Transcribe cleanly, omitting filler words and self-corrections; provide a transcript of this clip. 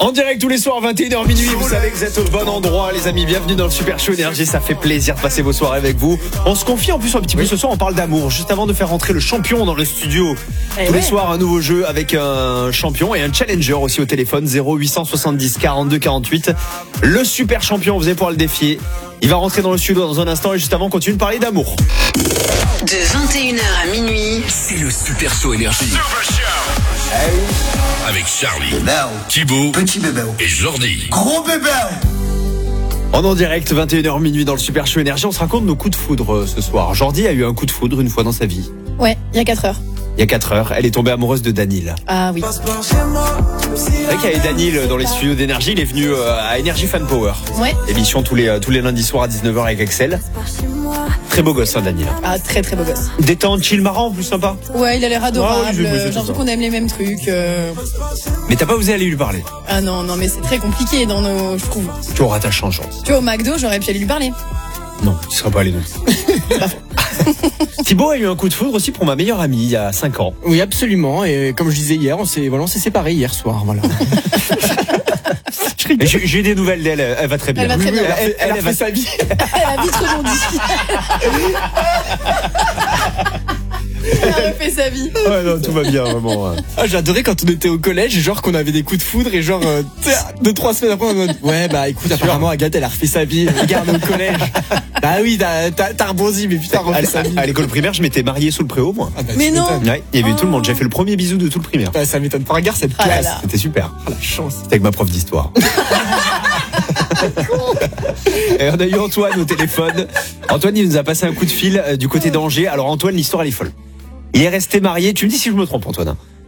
En direct tous les soirs, 21h minuit, vous savez que vous êtes au bon endroit, les amis. Bienvenue dans le Super Show Énergie, ça fait plaisir de passer vos soirées avec vous. On se confie en plus un petit peu ce soir, on parle d'amour. Juste avant de faire rentrer le champion dans le studio. Tous les soirs, un nouveau jeu avec un champion et un challenger aussi au téléphone, 0870 42 48. Le super champion, vous allez pouvoir le défier. Il va rentrer dans le studio dans un instant et juste avant, on continue de parler d'amour. De 21h à minuit, c'est le Super Show Énergie. Avec Charlie, Thibaut, petit bébé et Jordi. Gros bébé. On est en direct, 21h minuit dans le Super Show Énergie. On se raconte nos coups de foudre ce soir. Jordi a eu un coup de foudre une fois dans sa vie. Ouais, il y a 4 heures. Il y a 4 heures, elle est tombée amoureuse de Danil. Ah oui. C'est vrai qu'il y avait Danil dans les studios d'Énergie. Il est venu à Energy Fan Power. Ouais. Émission tous les lundis soirs à 19h avec Axel. Très beau gosse, hein, Danil. Ah, très très beau gosse. Détente, chill, marrant, plus sympa. Ouais, il a l'air adorable. Ouais, J'ai c'est l'impression ça. qu'on aime les mêmes trucs. Mais t'as pas osé aller lui parler. Ah non, mais c'est très compliqué dans nos, je trouve. Tu auras ta chance, Jordi. Tu vois, au McDo, j'aurais pu aller lui parler. Non, tu seras pas allé non. Thibaut a eu un coup de foudre aussi pour ma meilleure amie il y a 5 ans. Oui, absolument. Et comme je disais hier, on s'est séparés hier soir. Voilà. Et j'ai eu des nouvelles d'elle, elle va très bien. Elle va très bien. Elle a fait sa vie. Elle a vite rebondi. Elle a refait sa vie. Ouais, non, tout va bien, vraiment. Ah, j'adorais quand on était au collège, genre qu'on avait des coups de foudre et genre 2-3 semaines après on mode ouais bah écoute apparemment Agathe elle a refait sa vie, regarde au collège. Bah oui t'as rebondi mais putain refait sa vie. À l'école primaire, je m'étais marié sous le préau, moi. Ah bah, Mais tu non. m'étonnes. Ouais, il y avait tout le monde. J'ai fait le premier bisou de tout le primaire. Bah, ça m'étonne pas, regarde cette Ah là classe. là. C'était super. Ah, la chance. C'était avec ma prof d'histoire. Et on a eu Antoine au téléphone. Antoine, il nous a passé un coup de fil du côté d'Angers. Alors Antoine, l'histoire elle est folle. Il est resté marié, tu me dis si je me trompe Antoine, hein.